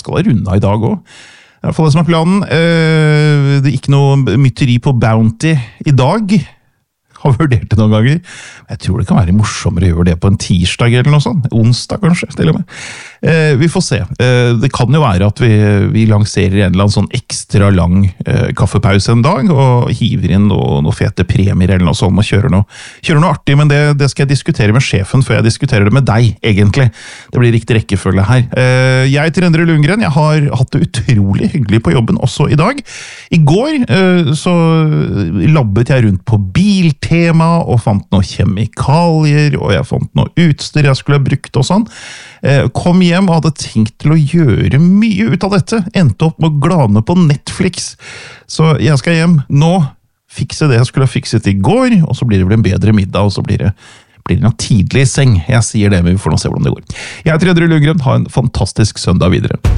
skal ha runda i dag også. I hvert fall det som er planen. Det er ikke noe mytteri på Bounty i dag. Har vurdert det noen ganger. Jeg tror det kan være morsommere å gjøre det på en tirsdag eller noe sånt. Onsdag kanskje, til og med. Vi får se. Det kan jo være at vi lanserer en eller annen sånn ekstra lang kaffepause en dag, og hiver inn noen fete premier eller noe sånt, og kjører noe artig, men det skal jeg diskutere med sjefen før jeg diskuterer det med deg, egentlig. Det blir riktig rekkefølge her. Jeg heter Endre Lundgren, jeg har hatt det utrolig hyggelig på jobben også i dag. I går så labbet jeg rundt på biltema, og fant noen kjemikalier, og jeg fant noe utstyr jeg skulle ha brukt og sånn. Kom hjem og hadde tenkt til å gjøre mye ut av dette. Endte opp med å glane på Netflix. Så jeg skal hjem nå, fikse det jeg skulle ha fikset i går, og så blir det vel en bedre middag, og så blir det noe tidlig i seng. Jeg sier det, men vi får nå se hvordan det går. Jeg heter Endre Lundgren, ha en fantastisk søndag videre.